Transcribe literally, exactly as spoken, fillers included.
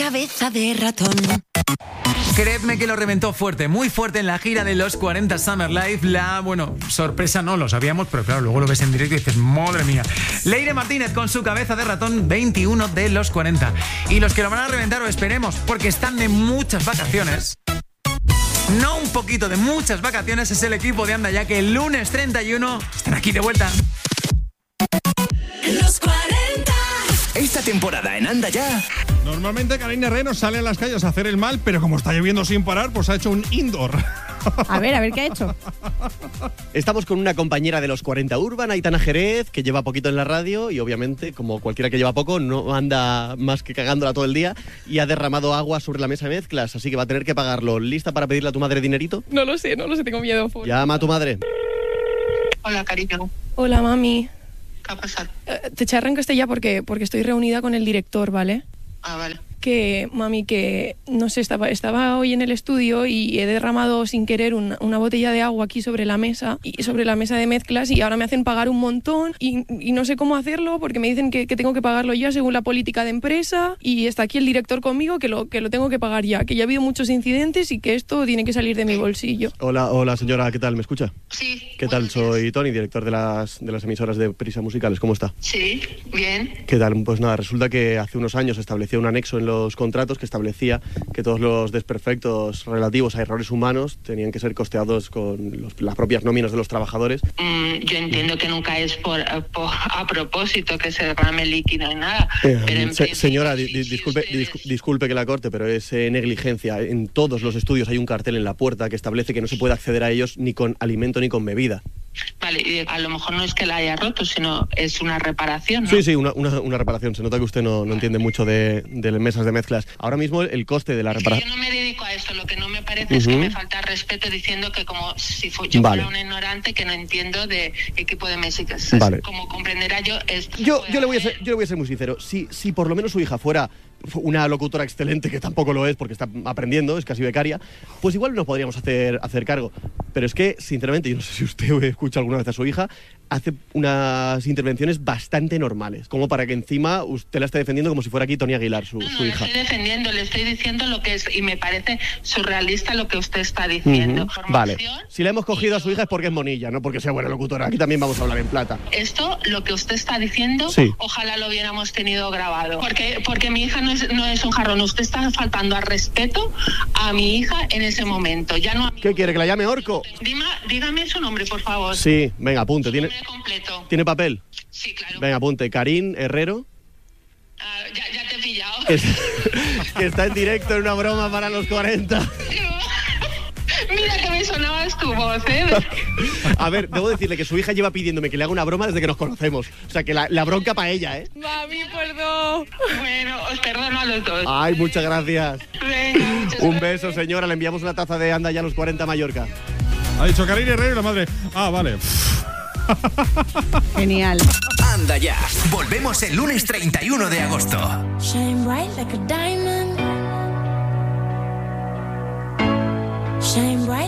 cabeza de ratón. Creedme que lo reventó fuerte, muy fuerte en la gira de los cuarenta Summer Live. La, bueno, sorpresa no lo sabíamos, pero claro, luego lo ves en directo y dices, madre mía. Leire Martínez con su cabeza de ratón, veintiuno de los cuarenta. Y los que lo van a reventar, o esperemos, porque están de muchas vacaciones. No un poquito, de muchas vacaciones, es el equipo de Anda Ya, que el lunes treinta y uno están aquí de vuelta. Los cuarenta. Esta temporada en Anda Ya. Normalmente Karina Herrero sale a las calles a hacer el mal, pero como está lloviendo sin parar, pues ha hecho un indoor. A ver, a ver qué ha hecho. Estamos con una compañera de los cuarenta Urban, Aitana Jerez, que lleva poquito en la radio y obviamente, como cualquiera que lleva poco, no anda más que cagándola todo el día y ha derramado agua sobre la mesa de mezclas, así que va a tener que pagarlo. ¿Lista para pedirle a tu madre dinerito? No lo sé, no lo sé, tengo miedo. Por... Llama a tu madre. Hola, cariño. Hola, mami. ¿Qué ha pasado? Eh, te charro en castellano porque, porque estoy reunida con el director, ¿vale? Ah, vale. Que, mami, que, no sé, estaba, estaba hoy en el estudio y he derramado sin querer una, una botella de agua aquí sobre la mesa, y sobre la mesa de mezclas, y ahora me hacen pagar un montón y, y no sé cómo hacerlo porque me dicen que, que tengo que pagarlo ya según la política de empresa, y está aquí el director conmigo que lo, que lo tengo que pagar ya, que ya ha habido muchos incidentes y que esto tiene que salir de mi bolsillo. Hola, hola señora, ¿qué tal? ¿Me escucha? Sí. ¿Qué tal? Soy Tony, director de las, de las emisoras de Prisa Musicales. ¿Cómo está? Sí, bien. ¿Qué tal? Pues nada, resulta que hace unos años se estableció un anexo en los contratos que establecía que todos los desperfectos relativos a errores humanos tenían que ser costeados con los, las propias nóminas de los trabajadores. Mm, yo entiendo que nunca es por, por a propósito que se derrame líquido ni nada. Eh, pero en se, señora, sí, di, sí, disculpe, ustedes... dis, disculpe que la corte, pero es eh, negligencia. En todos los estudios hay un cartel en la puerta que establece que no se puede acceder a ellos ni con alimento ni con bebida. Vale, y a lo mejor no es que la haya roto, sino es una reparación, ¿no? Sí, sí, una, una, una reparación. Se nota que usted no, no entiende mucho de, de mesas de mezclas. Ahora mismo el coste de la reparación... Yo no me dedico a eso, lo que no me parece uh-huh. es que me falta respeto diciendo que como si fue, yo vale. fuera un ignorante que no entiendo de equipo de mesas. Vale. Como comprenderá yo... Esto yo, yo, le voy a ser, yo le voy a ser muy sincero. Si, si por lo menos su hija fuera una locutora excelente, que tampoco lo es porque está aprendiendo, es casi becaria, pues igual nos podríamos hacer, hacer cargo. Pero es que, sinceramente, yo no sé si usted escucha alguna vez a su hija, hace unas intervenciones bastante normales, como para que encima usted la esté defendiendo como si fuera aquí Tony Aguilar, su, no, no, su hija. No, estoy defendiendo, le estoy diciendo lo que es, y me parece surrealista lo que usted está diciendo. Uh-huh. Vale, si le hemos cogido a su hija es porque es monilla, no porque sea buena locutora. Aquí también vamos a hablar en plata. Esto, lo que usted está diciendo, sí. Ojalá lo hubiéramos tenido grabado. Porque, porque mi hija no es, no es un jarrón, usted está faltando al respeto a mi hija en ese momento. Ya no a ¿Qué quiere, que la llame Orco? Dima, dígame su nombre, por favor. Sí, venga, apunte. ¿Tiene, completo. ¿Tiene papel? Sí, claro. Venga, apunte. Karin Herrero. Uh, ya, ya te he pillado. Es, que está en directo en una broma para los cuarenta. Mira que me sonabas tu voz, ¿eh? A ver, debo decirle que su hija lleva pidiéndome que le haga una broma desde que nos conocemos. O sea, que la, la bronca para ella, ¿eh? Mami, perdón. Bueno, os perdono a los dos. Ay, muchas gracias. Venga, muchas Un gracias. beso, señora. Le enviamos una taza de Anda Ya a los cuarenta Mallorca. Ha dicho Karina Herrero y la madre. Ah, vale. Genial. Anda Ya. Volvemos el lunes treinta y uno de agosto. Shine bright like a diamond. Shine bright